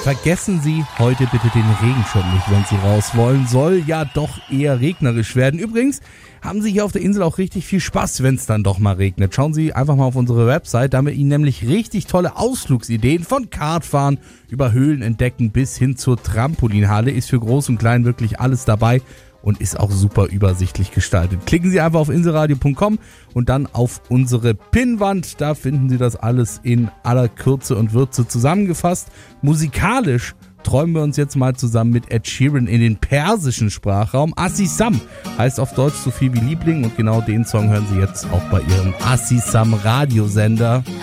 Vergessen Sie heute bitte den Regenschirm nicht, wenn Sie raus wollen. Soll ja doch eher regnerisch werden. Übrigens haben Sie hier auf der Insel auch richtig viel Spaß, wenn es dann doch mal regnet. Schauen Sie einfach mal auf unsere Website, da haben wir Ihnen nämlich richtig tolle Ausflugsideen von Kartfahren über Höhlen entdecken bis hin zur Trampolinhalle. Ist für Groß und Klein wirklich alles dabei und ist auch super übersichtlich gestaltet. Klicken Sie einfach auf inselradio.com und dann auf unsere Pinnwand. Da finden Sie das alles in aller Kürze und Würze zusammengefasst. Musikalisch träumen wir uns jetzt mal zusammen mit Ed Sheeran in den persischen Sprachraum. Assisam heißt auf Deutsch so viel wie Liebling und genau den Song hören Sie jetzt auch bei Ihrem Assisam Radiosender.